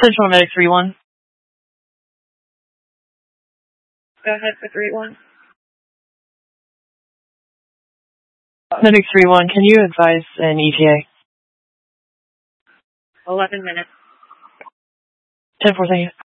Central Medic 3-1. Go ahead for 3-1. Medic 3-1, can you advise an ETA? 11 minutes. 10-4, thank you.